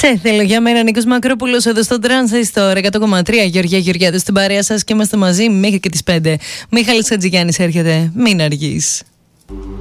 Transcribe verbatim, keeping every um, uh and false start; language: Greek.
Σε θέλω για μένα, Νίκος Μακρόπουλος εδώ στο Τρανζίστορ εκατό κόμμα τρία. Γεωργία Γεωργιάδου στην παρέα σας και είμαστε μαζί μέχρι και τις πέντε. Μιχάλης Χατζηγιάννης έρχεται, μην αργείς.